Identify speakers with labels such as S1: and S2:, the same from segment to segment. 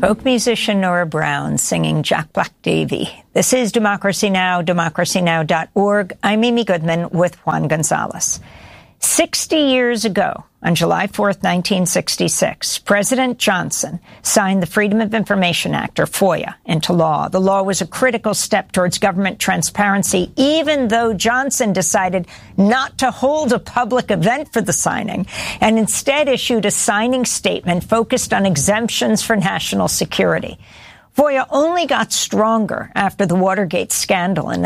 S1: Folk musician Nora Brown singing Jack Black Davy. This is Democracy Now!, democracynow.org. I'm Amy Goodman with Juan Gonzalez. 60 years ago, on July 4th, 1966, President Johnson signed the Freedom of Information Act, or FOIA, into law. The law was a critical step towards government transparency, even though Johnson decided not to hold a public event for the signing and instead issued a signing statement focused on exemptions for national security. FOIA only got stronger after the Watergate scandal in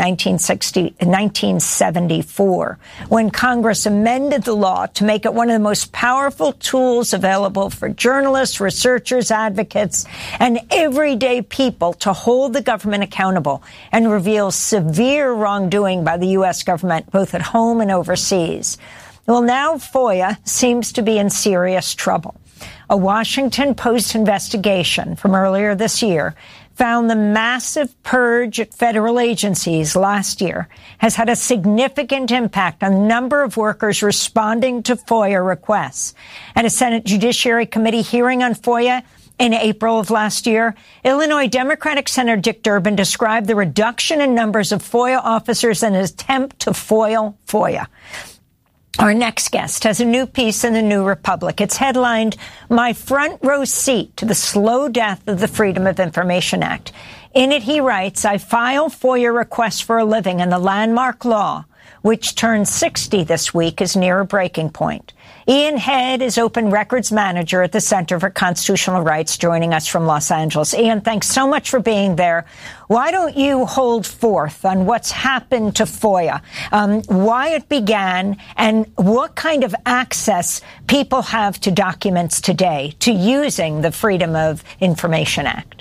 S1: 1974, when Congress amended the law to make it one of the most powerful tools available for journalists, researchers, advocates, and everyday people to hold the government accountable and reveal severe wrongdoing by the U.S. government, both at home and overseas. Well, now FOIA seems to be in serious trouble. A Washington Post investigation from earlier this year found the massive purge at federal agencies last year has had a significant impact on the number of workers responding to FOIA requests. At a Senate Judiciary Committee hearing on FOIA in April of last year, Illinois Democratic Senator Dick Durbin described the reduction in numbers of FOIA officers in an attempt to foil FOIA. Our next guest has a new piece in the New Republic. It's headlined, "My Front Row Seat to the Slow Death of the Freedom of Information Act." In it, he writes, "I file FOIA requests for a living, and the landmark law, which turned 60 this week, is near a breaking point." Ian Head is Open Records Manager at the Center for Constitutional Rights, joining us from Los Angeles. Ian, thanks so much for being there. Why don't you hold forth on what's happened to FOIA, why it began, and what kind of access people have to documents today to using the Freedom of Information Act?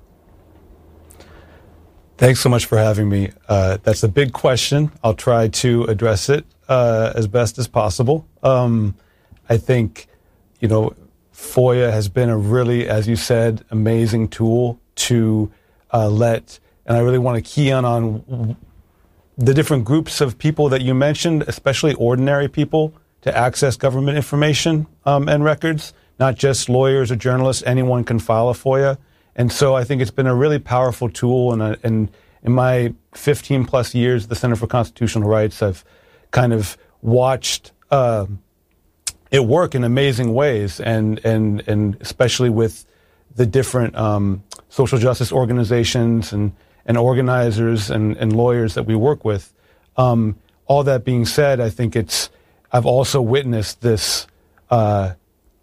S2: Thanks so much for having me. That's a big question. I'll try to address it as best as possible. I think, FOIA has been a really, as you said, amazing tool to and I really want to key on the different groups of people that you mentioned, especially ordinary people, to access government information and records, not just lawyers or journalists. Anyone can file a FOIA. And so I think it's been a really powerful tool. And in my 15 plus years at the Center for Constitutional Rights, I've kind of watched it work in amazing ways, and especially with the different social justice organizations and organizers and lawyers that we work with. All that being said, I think I've also witnessed this kind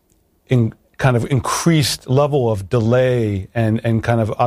S2: of increased level of delay and kind of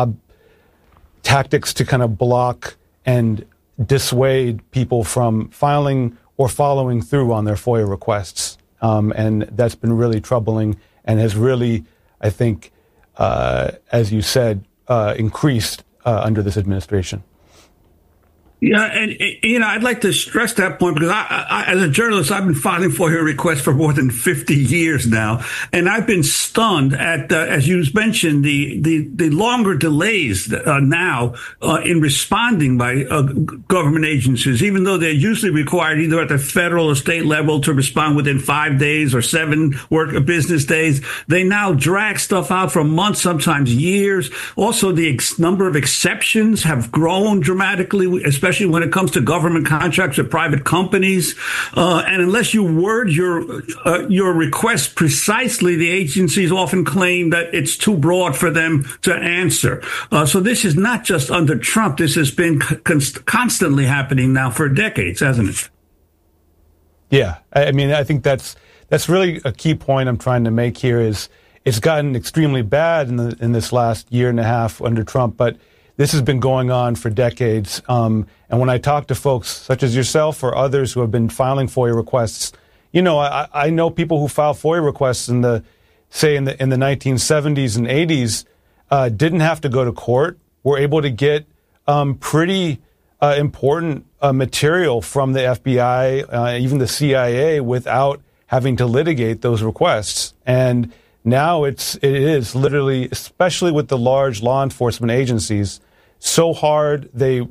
S2: tactics to kind of block and dissuade people from filing or following through on their FOIA requests. And that's been really troubling and has really, I think, as you said, increased under this administration.
S3: Yeah, and I'd like to stress that point because I, as a journalist, I've been filing FOIA requests for more than 50 years now, and I've been stunned at, as you mentioned, the longer delays now in responding by government agencies, even though they're usually required either at the federal or state level to respond within 5 days or 7 business days. They now drag stuff out for months, sometimes years. Also, the number of exceptions have grown dramatically, especially when it comes to government contracts with private companies. And unless you word your request precisely, the agencies often claim that it's too broad for them to answer. So this is not just under Trump. This has been constantly happening now for decades, hasn't it?
S2: Yeah. I mean, I think that's really a key point I'm trying to make here is it's gotten extremely bad in this last year and a half under Trump, but this has been going on for decades. And when I talk to folks such as yourself or others who have been filing FOIA requests, I know people who file FOIA requests in the 1970s and 80s didn't have to go to court, were able to get pretty important material from the FBI, even the CIA, without having to litigate those requests. And now it is literally, especially with the large law enforcement agencies, so hard. They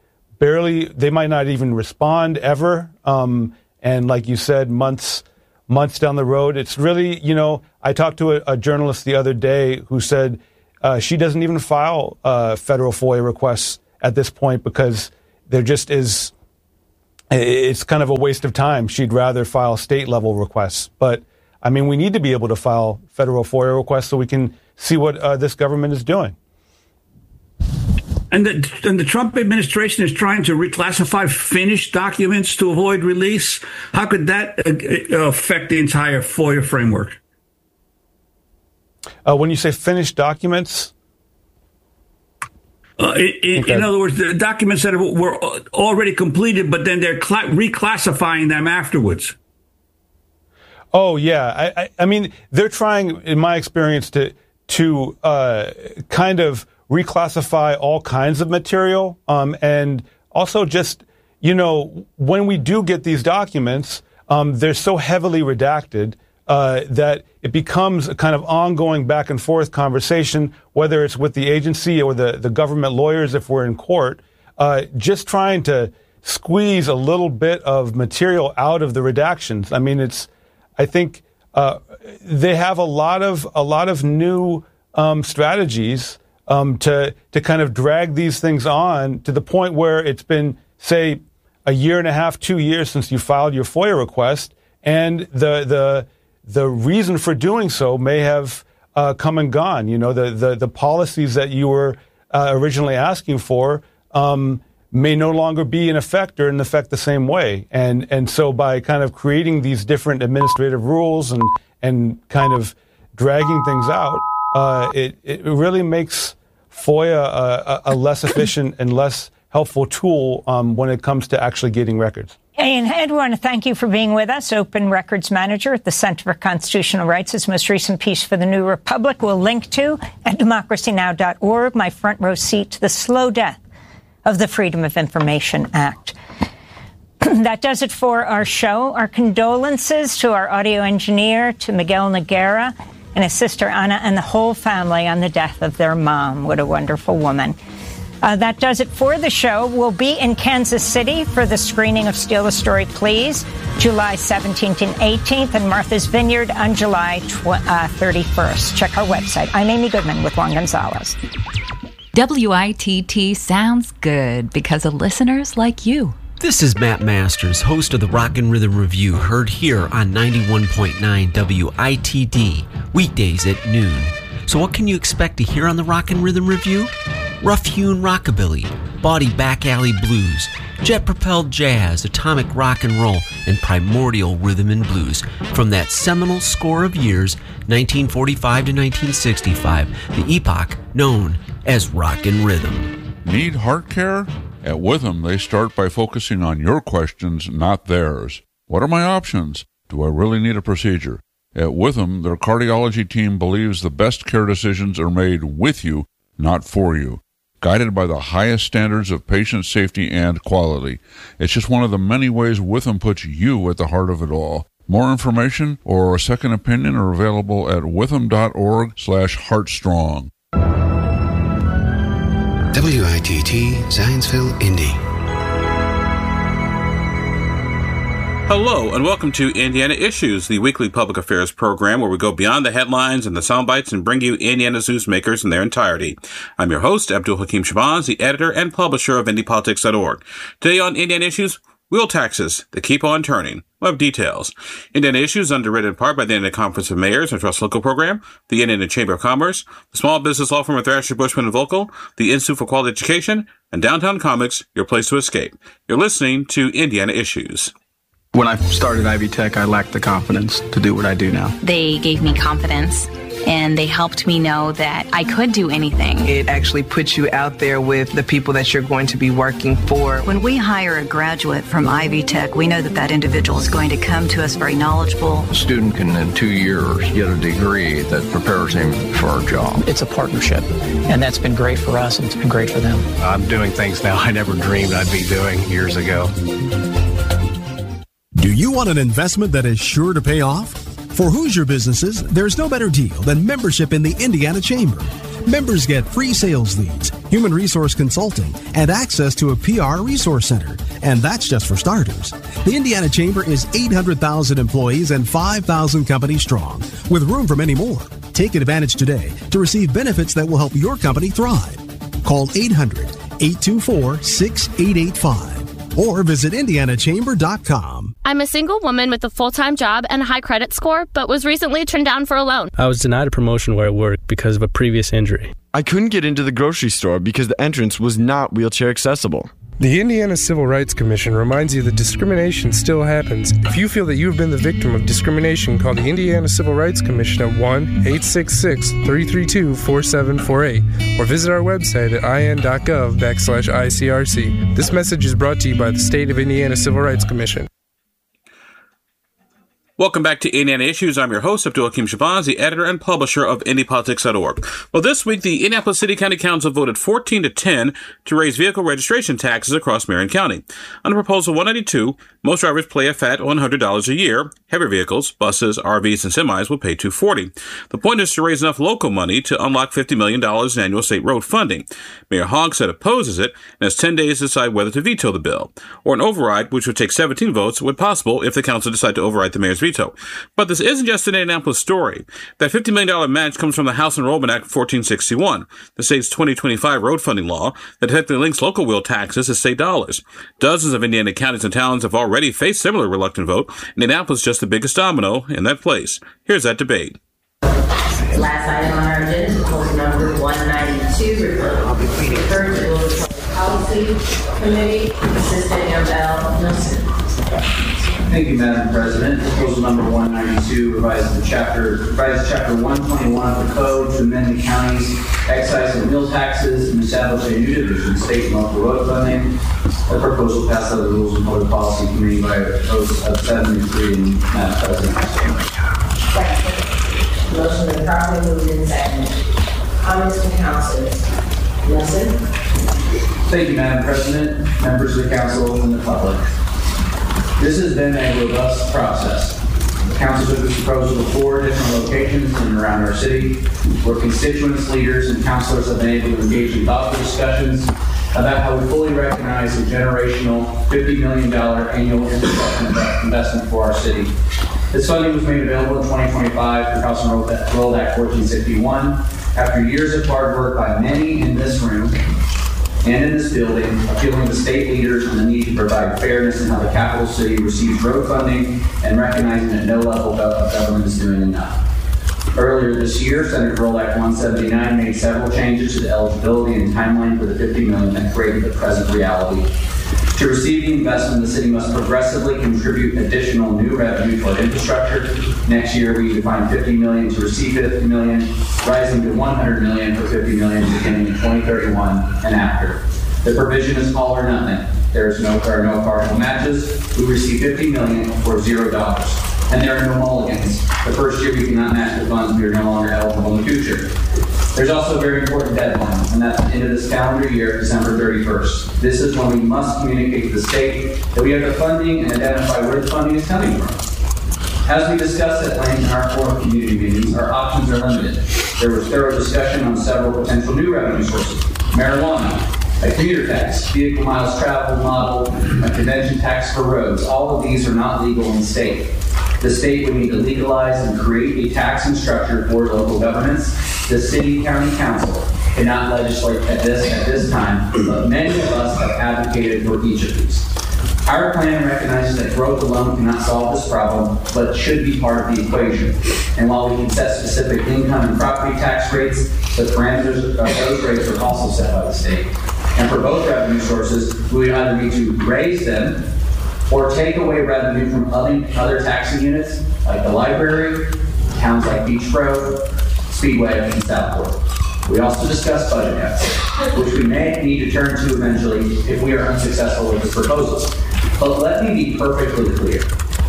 S2: might not even respond ever. And like you said, months down the road, it's really, I talked to a journalist the other day who said she doesn't even file federal FOIA requests at this point because there just is, it's kind of a waste of time. She'd rather file state level requests. But I mean, we need to be able to file federal FOIA requests so we can see what this government is doing.
S3: And the Trump administration is trying to reclassify finished documents to avoid release. How could that affect the entire FOIA framework?
S2: When you say finished documents?
S3: In other words, the documents that were already completed, but then they're reclassifying them afterwards.
S2: Oh, yeah. I mean, they're trying, in my experience, to kind of reclassify all kinds of material. And also just, when we do get these documents, they're so heavily redacted that it becomes a kind of ongoing back and forth conversation, whether it's with the agency or the government lawyers if we're in court, just trying to squeeze a little bit of material out of the redactions. I mean, I think they have a lot of new strategies to kind of drag these things on to the point where it's been, say, a year and a half, 2 years since you filed your FOIA request, and the reason for doing so may have come and gone. The policies that you were originally asking for may no longer be in effect or in effect the same way. And so by kind of creating these different administrative rules and kind of dragging things out, it really makes FOIA a less efficient and less helpful tool when it comes to actually getting records.
S1: Ian Head, we want to thank you for being with us. Open Records Manager at the Center for Constitutional Rights. His most recent piece for the New Republic we'll link to at democracynow.org. My front row seat to the slow death of the Freedom of Information Act. That does it for our show. Our condolences to our audio engineer, to Miguel Noguera and his sister Ana and the whole family on the death of their mom. What a wonderful woman. That does it for the show. We'll be in Kansas City for the screening of Steal the Story, Please, July 17th and 18th, and Martha's Vineyard on July 31st. Check our website. I'm Amy Goodman with Juan Gonzalez.
S4: WITT sounds good because of listeners like you.
S5: This is Matt Masters, host of the Rock and Rhythm Review, heard here on 91.9 WITD, weekdays at noon. So what can you expect to hear on the Rock and Rhythm Review? Rough-hewn rockabilly, bawdy back alley blues, jet-propelled jazz, atomic rock and roll, and primordial rhythm and blues from that seminal score of years, 1945 to 1965, the epoch known as rock and rhythm.
S6: Need heart care? At Witham, they start by focusing on your questions, not theirs. What are my options? Do I really need a procedure? At Witham, their cardiology team believes the best care decisions are made with you, not for you, guided by the highest standards of patient safety and quality. It's just one of the many ways Witham puts you at the heart of it all. More information or a second opinion are available at witham.org/heartstrong.
S7: WITT Zionsville, Indy.
S8: Hello, and welcome to Indiana Issues, the weekly public affairs program where we go beyond the headlines and the sound bites and bring you Indiana's newsmakers in their entirety. I'm your host, Abdul Hakim Shabazz, the editor and publisher of IndyPolitics.org. Today on Indiana Issues, wheel taxes that keep on turning. We'll have details. Indiana Issues, underwritten in part by the Indiana Conference of Mayors and Trust Local Program, the Indiana Chamber of Commerce, the Small Business Law Firm of Thrasher, Bushman & Volkel, the Institute for Quality Education, and Downtown Comics, your place to escape. You're listening to Indiana Issues.
S9: When I started Ivy Tech, I lacked the confidence to do what I do now.
S10: They gave me confidence, and they helped me know that I could do anything.
S11: It actually puts you out there with the people that you're going to be working for.
S12: When we hire a graduate from Ivy Tech, we know that that individual is going to come to us very knowledgeable.
S13: A student can, in 2 years, get a degree that prepares him for a job.
S14: It's a partnership, and that's been great for us, and it's been great for them.
S15: I'm doing things now I never dreamed I'd be doing years ago.
S16: Do you want an investment that is sure to pay off? For Hoosier businesses, there's no better deal than membership in the Indiana Chamber. Members get free sales leads, human resource consulting, and access to a PR resource center. And that's just for starters. The Indiana Chamber is 800,000 employees and 5,000 companies strong, with room for many more. Take advantage today to receive benefits that will help your company thrive. Call 800-824-6885 or visit indianachamber.com.
S17: I'm a single woman with a full-time job and a high credit score, but was recently turned down for a loan.
S18: I was denied a promotion where I work because of a previous injury.
S19: I couldn't get into the grocery store because the entrance was not wheelchair accessible.
S20: The Indiana Civil Rights Commission reminds you that discrimination still happens. If you feel that you have been the victim of discrimination, call the Indiana Civil Rights Commission at 1-866-332-4748 or visit our website at in.gov/ICRC. This message is brought to you by the State of Indiana Civil Rights Commission.
S8: Welcome back to Indiana Issues. I'm your host, Abdul Hakim Shabazz, the editor and publisher of IndyPolitics.org. Well, this week, the Indianapolis City County Council voted 14-10 to raise vehicle registration taxes across Marion County. Under Proposal 192, most drivers pay a fat $100 a year. Heavier vehicles, buses, RVs, and semis will pay $240. The point is to raise enough local money to unlock $50 million in annual state road funding. Mayor Hogg said opposes it and has 10 days to decide whether to veto the bill. Or an override, which would take 17 votes, would possible if the council decided to override the mayor's veto. But this isn't just an Indianapolis story. That $50 million match comes from the House Enrollment Act of 1461, the state's 2025 road funding law that effectively links local wheel taxes to state dollars. Dozens of Indiana counties and towns have already faced similar reluctant vote. Indianapolis is just the biggest domino in that place. Here's that debate.
S21: Last item on our agenda is proposal number 192, referred to the Public Policy Committee. Assistant Mayor Bell Nelson.
S22: Thank you, Madam President. Proposal number 192 revises chapter 121 of the Code to amend the county's excise and wheel taxes and establish a new division, state and local road funding. The proposal passed out of the Rules and Public Policy Committee by a vote of 7-3, and Madam President.
S21: Motion is properly moved and seconded. Comments from councilors? Nelson.
S22: Thank you, Madam President, members of the council, and the public. This has been a robust process. The council took this proposal to 4 different locations in and around our city, where constituents, leaders, and councilors have been able to engage in thoughtful discussions about how we fully recognize the generational $50 million annual infrastructure investment for our city. This funding was made available in 2025 through House Enrolled Act 1461 after years of hard work by many in this room and in this building, appealing to state leaders on the need to provide fairness in how the capital city receives road funding and recognizing that no level of government is doing enough. Earlier this year, Senate Enrolled Act 179 made several changes to the eligibility and timeline for the $50 million that created the present reality. To receive the investment, the city must progressively contribute additional new revenue toward infrastructure. Next year, we define $50 million to receive $50 million, rising to $100 million for $50 million beginning in 2031 and after. The provision is all or nothing. There are no partial matches. We receive $50 million for $0. And there are no mulligans. The first year we cannot match the funds, we are no longer eligible in the future. There's also a very important deadline, and that's the end of this calendar year, December 31st. This is when we must communicate to the state that we have the funding and identify where the funding is coming from. As we discussed at length in our 4 community meetings, our options are limited. There was thorough discussion on several potential new revenue sources: marijuana, a commuter tax, vehicle miles traveled model, a convention tax for roads. All of these are not legal in the state. The state would need to legalize and create a tax and structure for local governments. The city county council cannot legislate at this time, but many of us have advocated for each of these. Our plan recognizes that growth alone cannot solve this problem, but should be part of the equation. And while we can set specific income and property tax rates, the parameters of those rates are also set by the state. And for both revenue sources, we would either need to raise them or take away revenue from other taxing units like the library, towns like Beach Grove, Speedway, and Southport. We also discussed budget cuts, which we may need to turn to eventually if we are unsuccessful with this proposal. But let me be perfectly clear.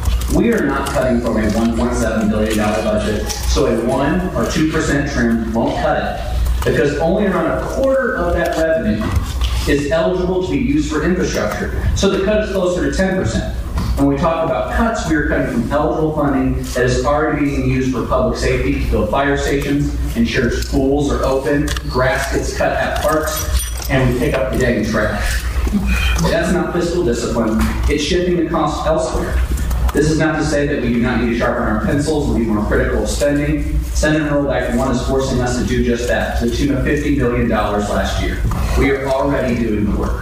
S22: We are not cutting from a $1.7 billion budget, so a 1 or 2% trim won't cut it, because only around a quarter of that revenue is eligible to be used for infrastructure. So the cut is closer to 10%. When we talk about cuts, we are cutting from eligible funding that is already being used for public safety to build fire stations, ensure schools are open, grass gets cut at parks, and we pick up the dang trash. That's not fiscal discipline. It's shifting the cost elsewhere. This is not to say that we do not need to sharpen our pencils and be more critical of spending. Senate Enrolled Act 1 is forcing us to do just that, to the tune of $50 million last year. We are already doing the work.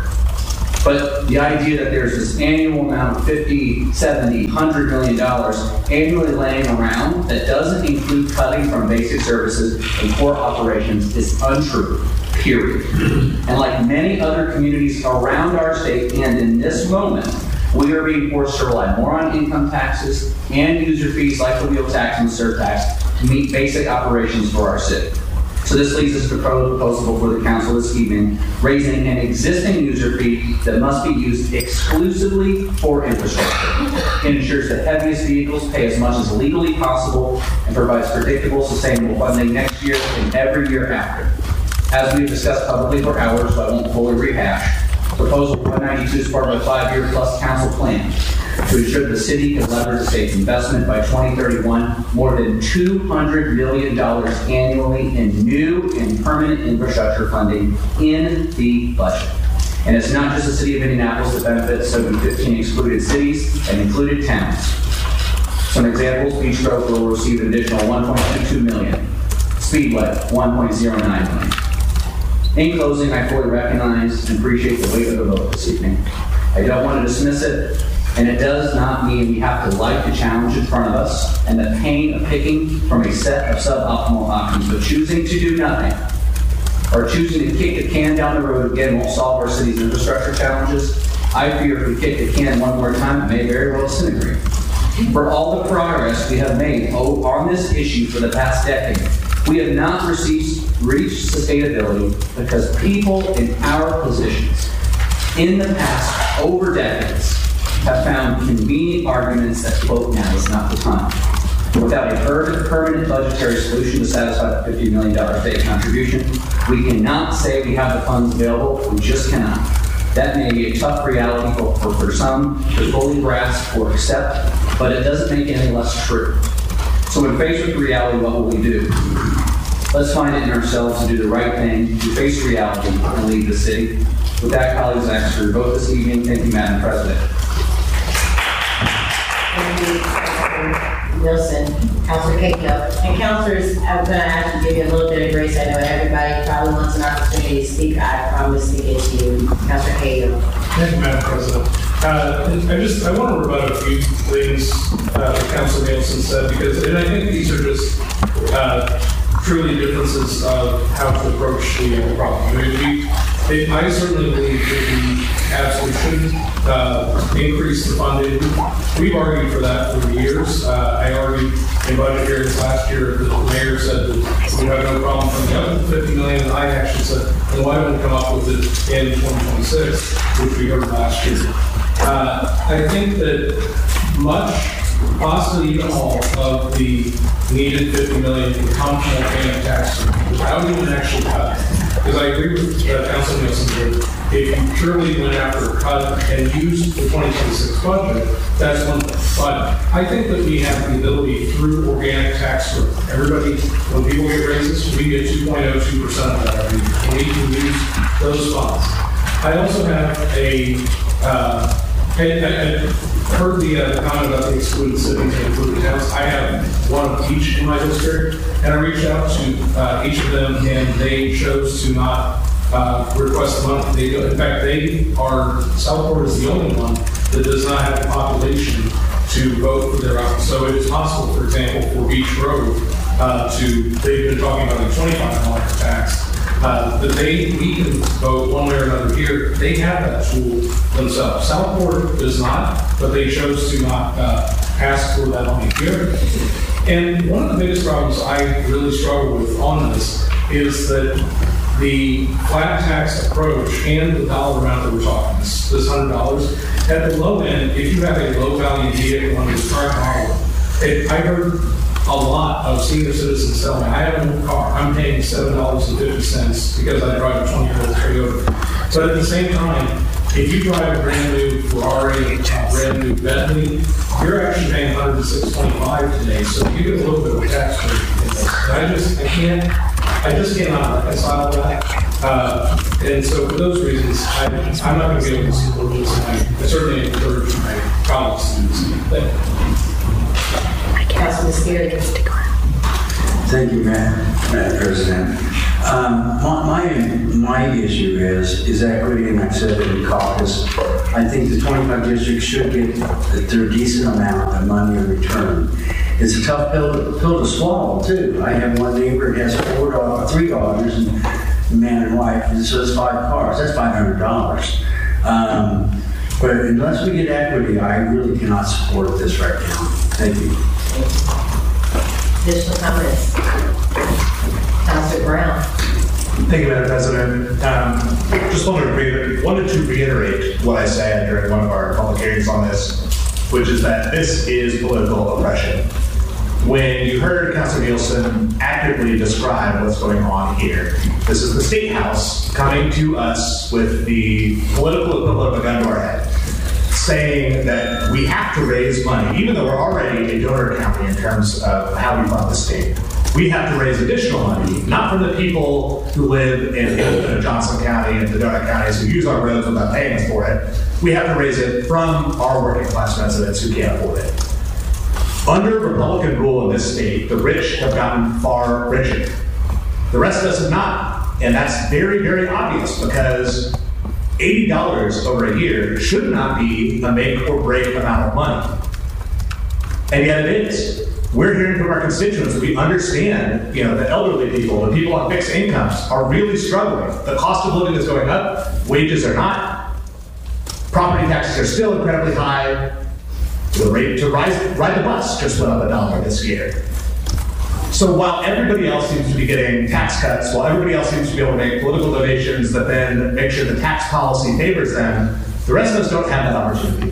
S22: But the idea that there's this annual amount of $50, $70, $100 million annually laying around that doesn't include cutting from basic services and core operations is untrue, period. And like many other communities around our state and in this moment, we are being forced to rely more on income taxes and user fees like the wheel tax and the surtax to meet basic operations for our city. So this leads us to the proposal before the council this evening, raising an existing user fee that must be used exclusively for infrastructure. It ensures the heaviest vehicles pay as much as legally possible and provides predictable, sustainable funding next year and every year after. As we've discussed publicly for hours, so I won't fully rehash, Proposal 192 is part of a 5-year plus council plan to ensure the city can leverage the state's investment by 2031 more than $200 million annually in new and permanent infrastructure funding in the budget. And it's not just the city of Indianapolis that benefits, so do 15 excluded cities and included towns. Some examples: Beach Grove will receive an additional $1.22 million. Speedway, $1.09 million. In closing, I fully recognize and appreciate the weight of the vote this evening. I don't want to dismiss it, and it does not mean we have to like the challenge in front of us and the pain of picking from a set of suboptimal options, but choosing to do nothing or choosing to kick the can down the road again won't solve our city's infrastructure challenges. I fear if we kick the can one more time, it may very well disintegrate. For all the progress we have made on this issue for the past decade, we have not reached sustainability because people in our positions in the past over decades have found convenient arguments that, quote, now is not the time. Without a permanent budgetary solution to satisfy the $50 million state contribution, we cannot say we have the funds available. We just cannot. That may be a tough reality for some to fully grasp or accept, but it doesn't make it any less true. So when faced with reality, what will we do? Let's find it in ourselves to do the right thing, to face reality, and lead the city. With that, colleagues, I ask for your vote this evening. Thank you, Madam President.
S21: Thank you, Councilor Wilson, Councilor Cahill. And councilors, I'm going to have to give you a little bit of grace. I know everybody probably wants an opportunity to speak. I promise to get to you. Councilor Cahill.
S2: Thank you, Madam President. I want to rebut a few things that Councilor Nielsen said, because I think these are just truly differences of how to approach the problem. I certainly believe that we absolutely should increase the funding. We've argued for that for years. I argued in budget hearings last year that the mayor said that we have no problem from the other $50 million. And I actually said, well, why don't we come up with it in 2026, which we heard last year. I think that much, possibly even all, of the needed $50 million can come from paying taxes without even actually cutting. Because I agree with Councilor Nielsen that if you truly went after a cut and used the 2026 budget, that's one thing. But I think that we have the ability through organic tax growth. Everybody, when people get raises, we get 2.02% of that every year. And we can use those funds. I also have I heard the comment about the excluded cities and included towns. I have one of each in my district, and I reached out to each of them, and they chose to not request the money. In fact, Southport is the only one that does not have the population to vote for their option. So it is possible, for example, for Beach Grove they've been talking about a $25 tax. We can vote one way or another here. They have that tool themselves. Southport does not, but they chose to not ask for that money here. And one of the biggest problems I really struggle with on this is that the flat tax approach and the dollar amount that we're talking, this $100, at the low end, if you have a low value vehicle under this current model, I heard a lot of senior citizens tell me, I have a new car, I'm paying $7.50 because I drive a 20-year-old Toyota. But at the same time, if you drive a brand new Ferrari, a brand new Bentley, you're actually paying $106.25 today, so you get a little bit of a tax break. I just cannot reconcile that. And so for those reasons, I'm not going to be able to support this. I certainly encourage my colleagues to do the same thing.
S21: Councilman Scarry.
S1: Thank you, Madam President. My issue is equity, and I've said it in caucus. I think the 25 districts should get their decent amount of money in return. It's a tough pill to swallow, too. I have one neighbor that has 3 daughters, and man and wife, and so it's 5 cars. That's $500. But unless we get equity, I really cannot support this right now. Thank you.
S21: Additional comments? Councilor Brown.
S3: Thank you, Madam President. Just wanted to reiterate what I said during one of our public hearings on this, which is that this is political oppression. When you heard Councilor Nielsen accurately describe what's going on here, this is the State House coming to us with the political equivalent of a gun to our head, saying that we have to raise money, even though we're already a donor county in terms of how we fund the state. We have to raise additional money, not from the people who live in Hamilton and Johnson County and the donor counties who use our roads without paying us for it. We have to raise it from our working class residents who can't afford it. Under Republican rule in this state, the rich have gotten far richer. The rest of us have not. And that's very, very obvious because $80 over a year should not be a make or break amount of money. And yet it is. We're hearing from our constituents that we understand, the elderly people, the people on fixed incomes are really struggling. The cost of living is going up, wages are not. Property taxes are still incredibly high. The rate to ride the bus just went up $1 this year. So while everybody else seems to be getting tax cuts, while everybody else seems to be able to make political donations that then make sure the tax policy favors them, the rest of us don't have that opportunity.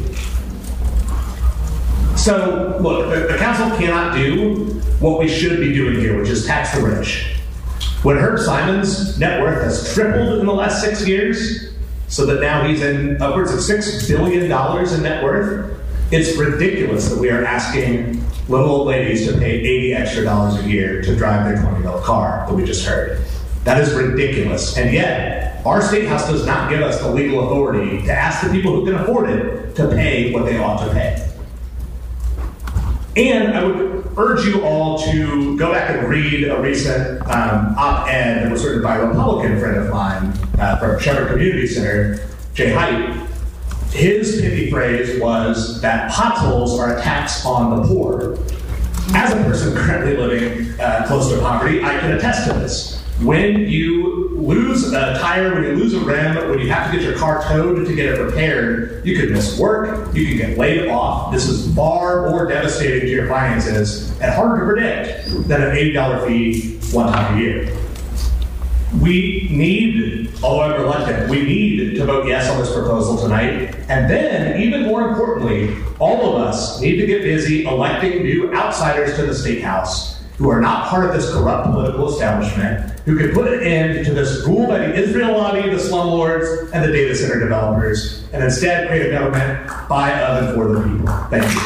S3: So, look, the council cannot do what we should be doing here, which is tax the rich. When Herb Simon's net worth has tripled in the last 6 years, so that now he's in upwards of $6 billion in net worth, it's ridiculous that we are asking little old ladies to pay $80 extra a year to drive their $20 car that we just heard. That is ridiculous. And yet, our state house does not give us the legal authority to ask the people who can afford it to pay what they ought to pay. And I would urge you all to go back and read a recent op-ed that was written by a Republican friend of mine from Shepherd Community Center, Jay Height. His pithy phrase was that potholes are a tax on the poor. As a person currently living close to poverty, I can attest to this. When you lose a tire, when you lose a rim, when you have to get your car towed to get it repaired, you could miss work, you could get laid off. This is far more devastating to your finances and harder to predict than an $80 fee one time a year. We need, although I'm reluctant, we need to vote yes on this proposal tonight. And then, even more importantly, all of us need to get busy electing new outsiders to the State House who are not part of this corrupt political establishment, who can put an end to this rule by the Israel lobby, the slumlords, and the data center developers, and instead create a government by, of, and for the people. Thank you.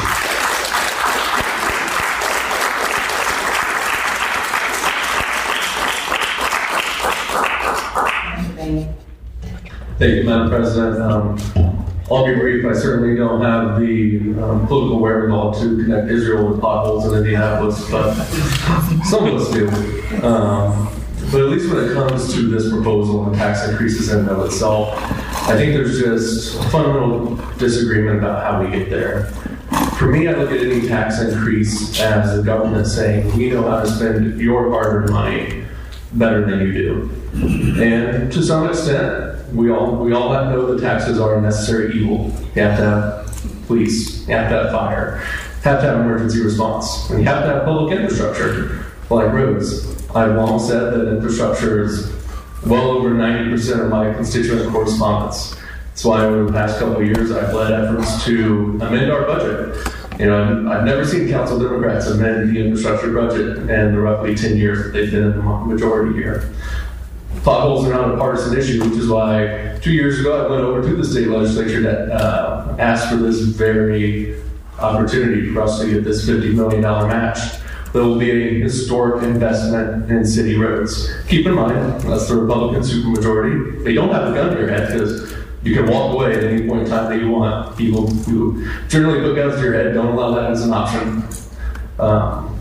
S23: Thank you, Madam President. I'll be brief. I certainly don't have the political wherewithal to connect Israel with potholes in Indianapolis, but some of us do. But at least when it comes to this proposal and tax increases in and of itself, I think there's just a fundamental disagreement about how we get there. For me, I look at any tax increase as the government saying, we know how to spend your hard-earned money better than you do. And to some extent, we all know that taxes are a necessary evil. You have to have police, you have to have fire, you have to have emergency response, and you have to have public infrastructure like roads. I've long said that infrastructure is well over 90% of my constituent correspondence. That's why over the past couple of years I've led efforts to amend our budget. I've never seen Council Democrats amend the infrastructure budget in the roughly 10 years that they've been in the majority here. Potholes are not a partisan issue, which is why 2 years ago I went over to the state legislature to ask for this very opportunity for us to get this $50 million match. There will be a historic investment in city roads. Keep in mind, that's the Republican supermajority. They don't have a gun to your head because you can walk away at any point in time that you want. People who generally put guns to your head don't allow that as an option.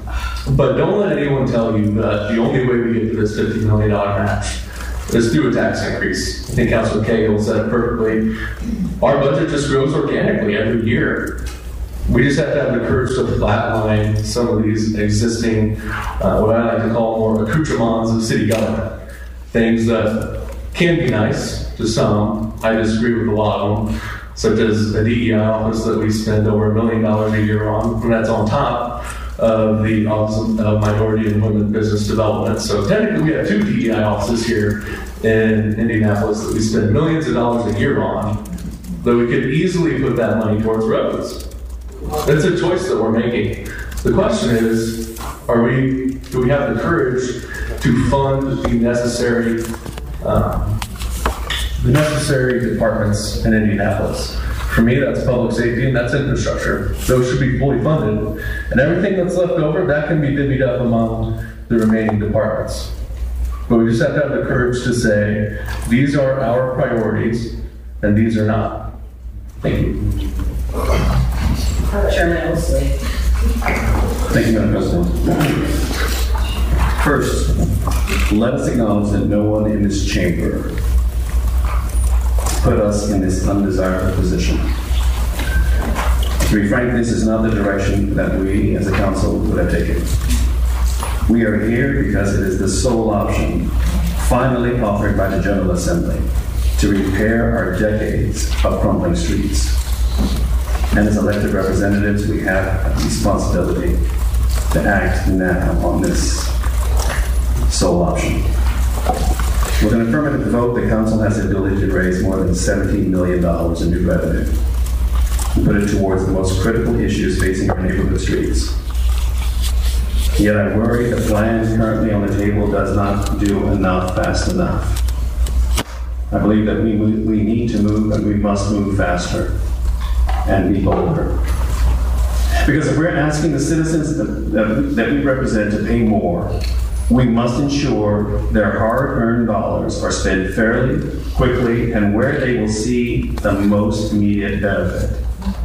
S23: But don't let anyone tell you that the only way we get to this $50 million match is through a tax increase. I think Councilor Cahill said it perfectly. Our budget just grows organically every year. We just have to have the courage to flatline some of these existing, what I like to call more accoutrements of city government. Things that can be nice to some. I disagree with a lot of them, such as a DEI office that we spend over $1 million a year on, and that's on top of the Office of Minority and Women Business Development. So technically we have 2 DEI offices here in Indianapolis that we spend millions of dollars a year on, that we could easily put that money towards roads. It's a choice that we're making. The question is, do we have the courage to fund the necessary departments in Indianapolis? For me, that's public safety and that's infrastructure. Those should be fully funded. And everything that's left over, that can be divvied up among the remaining departments. But we just have to have the courage to say, these are our priorities and these are not. Thank you.
S21: Chairman Ellsley.
S4: Thank you, Madam President. First, let us acknowledge that no one in this chamber put us in this undesirable position. To be frank, this is not the direction that we as a council would have taken. We are here because it is the sole option finally offered by the General Assembly to repair our decades of crumbling streets. And as elected representatives, we have a responsibility to act now on this sole option. With an affirmative vote, the council has the ability to raise more than $17 million in new revenue and put it towards the most critical issues facing our neighborhood streets. Yet I worry the plan currently on the table does not do enough fast enough. I believe that we need to move, and we must move faster and be bolder. Because if we're asking the citizens that we represent to pay more, we must ensure their hard-earned dollars are spent fairly, quickly, and where they will see the most immediate benefit.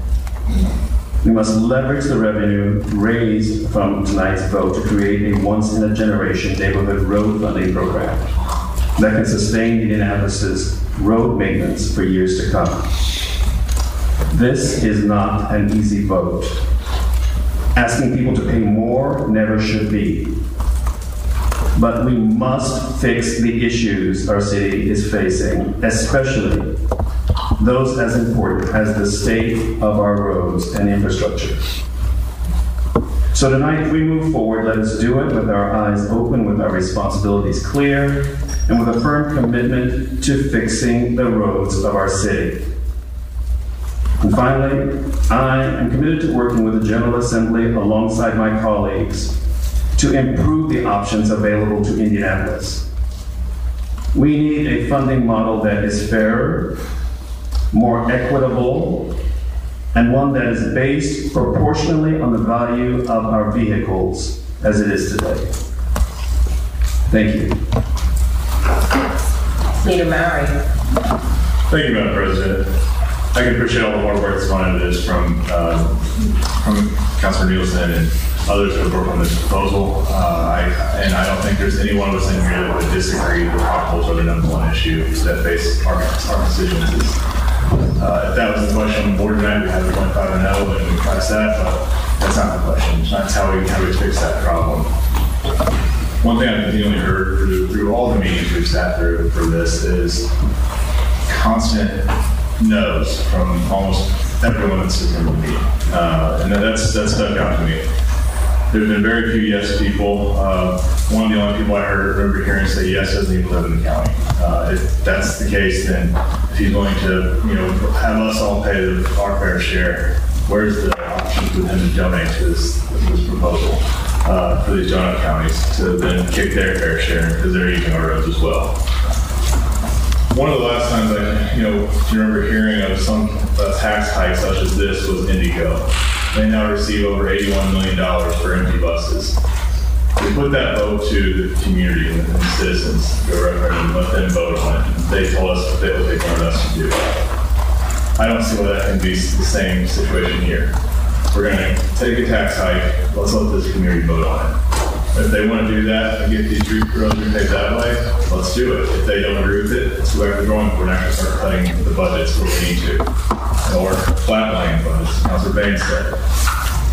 S4: We must leverage the revenue raised from tonight's vote to create a once-in-a-generation neighborhood road funding program that can sustain Indianapolis's road maintenance for years to come. This is not an easy vote. Asking people to pay more never should be. But we must fix the issues our city is facing, especially those as important as the state of our roads and infrastructure. So tonight, if we move forward, let us do it with our eyes open, with our responsibilities clear, and with a firm commitment to fixing the roads of our city. And finally, I am committed to working with the General Assembly alongside my colleagues to improve the options available to Indianapolis. We need a funding model that is fairer, more equitable, and one that is based proportionally on the value of our vehicles as it is today. Thank you.
S21: Leader Mowry.
S3: Thank you, Madam President. I can appreciate all the hard work that's gone into this from Councilor Nielsen and others who have worked on this proposal. And I don't think there's any one of us in here that would disagree with potholes are the number one issue that face our constituencies. If that was the question on the board tonight, we have a 25-0 and we press that, but that's not the question. That's how we fix that problem. One thing I've continually heard through all the meetings we've sat through for this is constant no's from almost everyone that's sitting in the meeting. And that's stuck out to me. There's been very few yes people. One of the only people I remember hearing say yes doesn't even live in the county. If that's the case, then if he's going to, have us all pay our fair share, where's the option for him to donate to this proposal for these donut counties to then kick their fair share because they're using our roads as well? One of the last times I remember hearing of some tax hike such as this was Indigo. They now receive over $81 million for empty buses. We put that vote to the community and the citizens, the referendum, let them vote on it. They told us what they wanted us to do. I don't see why that can be the same situation here. We're going to take a tax hike. Let's let this community vote on it.
S5: If they want to do that and get these roads repaved that way, let's do it. If they don't agree with it, let's go back to the drawing board and actually start cutting the budgets where we need to. Or flatlining budgets, Councilor Bain said.